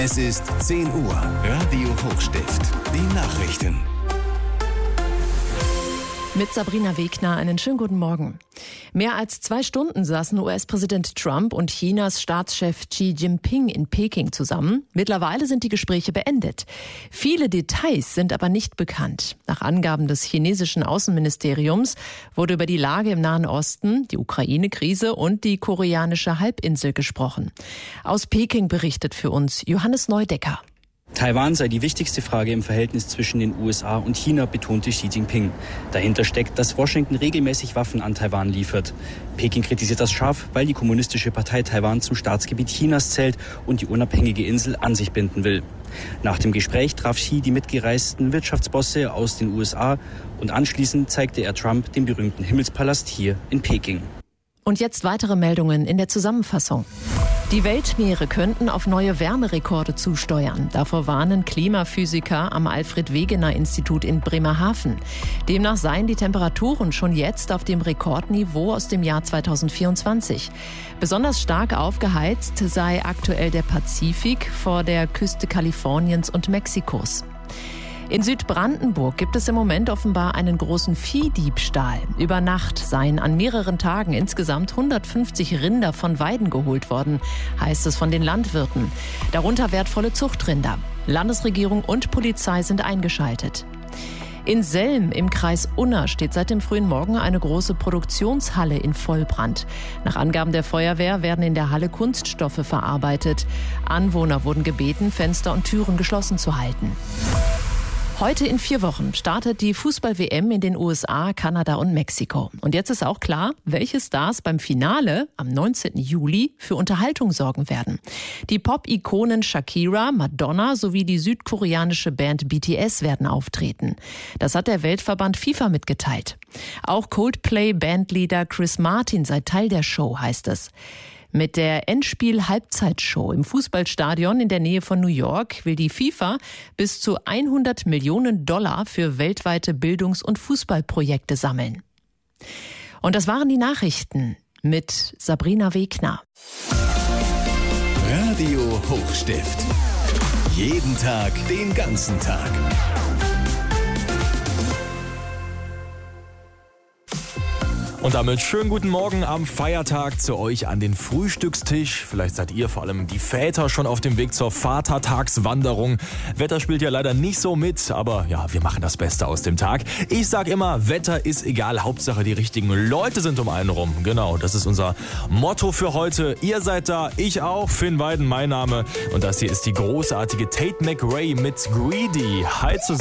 Es ist 10 Uhr. Radio Hochstift. Die Nachrichten. Mit Sabrina Wegner einen schönen guten Morgen. Mehr als 2 Stunden saßen US-Präsident Trump und Chinas Staatschef Xi Jinping in Peking zusammen. Mittlerweile sind die Gespräche beendet. Viele Details sind aber nicht bekannt. Nach Angaben des chinesischen Außenministeriums wurde über die Lage im Nahen Osten, die Ukraine-Krise und die koreanische Halbinsel gesprochen. Aus Peking berichtet für uns Johannes Neudecker. Taiwan sei die wichtigste Frage im Verhältnis zwischen den USA und China, betonte Xi Jinping. Dahinter steckt, dass Washington regelmäßig Waffen an Taiwan liefert. Peking kritisiert das scharf, weil die Kommunistische Partei Taiwan zum Staatsgebiet Chinas zählt und die unabhängige Insel an sich binden will. Nach dem Gespräch traf Xi die mitgereisten Wirtschaftsbosse aus den USA und anschließend zeigte er Trump den berühmten Himmelspalast hier in Peking. Und jetzt weitere Meldungen in der Zusammenfassung. Die Weltmeere könnten auf neue Wärmerekorde zusteuern. Davor warnen Klimaphysiker am Alfred-Wegener-Institut in Bremerhaven. Demnach seien die Temperaturen schon jetzt auf dem Rekordniveau aus dem Jahr 2024. Besonders stark aufgeheizt sei aktuell der Pazifik vor der Küste Kaliforniens und Mexikos. In Südbrandenburg gibt es im Moment offenbar einen großen Viehdiebstahl. Über Nacht seien an mehreren Tagen insgesamt 150 Rinder von Weiden geholt worden, heißt es von den Landwirten. Darunter wertvolle Zuchtrinder. Landesregierung und Polizei sind eingeschaltet. In Selm im Kreis Unna steht seit dem frühen Morgen eine große Produktionshalle in Vollbrand. Nach Angaben der Feuerwehr werden in der Halle Kunststoffe verarbeitet. Anwohner wurden gebeten, Fenster und Türen geschlossen zu halten. Heute in 4 Wochen startet die Fußball-WM in den USA, Kanada und Mexiko. Und jetzt ist auch klar, welche Stars beim Finale am 19. Juli für Unterhaltung sorgen werden. Die Pop-Ikonen Shakira, Madonna sowie die südkoreanische Band BTS werden auftreten. Das hat der Weltverband FIFA mitgeteilt. Auch Coldplay-Bandleader Chris Martin sei Teil der Show, heißt es. Mit der Endspiel-Halbzeitshow im Fußballstadion in der Nähe von New York will die FIFA bis zu $100 Millionen für weltweite Bildungs- und Fußballprojekte sammeln. Und das waren die Nachrichten mit Sabrina Wegner. Radio Hochstift. Jeden Tag, den ganzen Tag. Und damit schönen guten Morgen am Feiertag zu euch an den Frühstückstisch. Vielleicht seid ihr, vor allem die Väter, schon auf dem Weg zur Vatertagswanderung. Wetter spielt ja leider nicht so mit, aber ja, wir machen das Beste aus dem Tag. Ich sag immer, Wetter ist egal, Hauptsache die richtigen Leute sind um einen rum. Genau, das ist unser Motto für heute. Ihr seid da, ich auch, Finn Weiden mein Name. Und das hier ist die großartige Tate McRae mit Greedy. Hi zusammen.